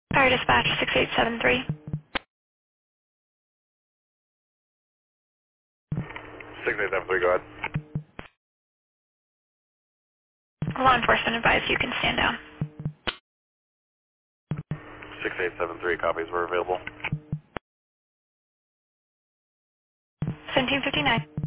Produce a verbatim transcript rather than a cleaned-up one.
Fire dispatch six eight seven three. six eight seven three, go ahead. Law enforcement advised you can stand down. six eight seven three, copies were available. seventeen fifty-nine.